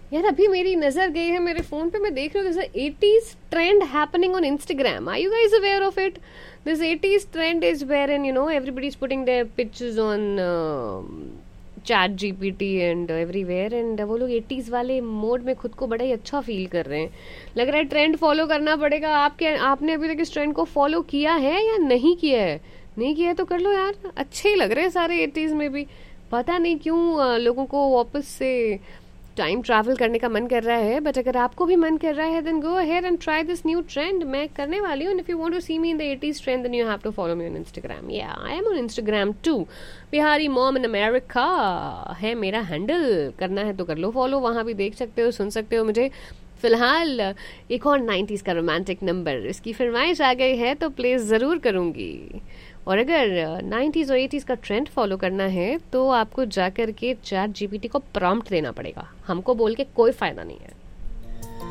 यार अभी मेरी नजर गई है मेरे फोन पे, मैं देख रही हूँ there's a 80s trend happening on Instagram. Are you guys aware of it? This 80s trend is wherein everybody's putting their pictures on chat GPT and everywhere, and वो लोग 80s वाले मोड में खुद को बड़ा ही अच्छा फील कर रहे हैं. लग रहा है ट्रेंड फॉलो करना पड़ेगा. आपने अभी तक इस ट्रेंड को फॉलो किया है या नहीं किया है? नहीं किया है तो कर लो यार, अच्छे ही लग रहे हैं सारे 80s में भी. पता नहीं क्यों लोगों को वापस से टाइम ट्रैवल करने का मन कर रहा है. बट अगर आपको भी मन कर रहा है then go ahead and try this new trend. मैं करने वाली हूँ. If you want to C me in the 80s trend then you have to follow me on Instagram. या I am on Instagram to. Bihari mom in America है मेरा handle. करना है तो कर लो फॉलो. वहां भी देख सकते हो, सुन सकते हो मुझे. फिलहाल एक और 90s का रोमांटिक नंबर, इसकी फरमाइश आ गई है तो प्ले ज़रूर करूँगी. और अगर 90s और 80s का ट्रेंड फॉलो करना है तो आपको जाकर के चैट जीपीटी को प्रॉम्प्ट देना पड़ेगा. हमको बोल के कोई फ़ायदा नहीं है.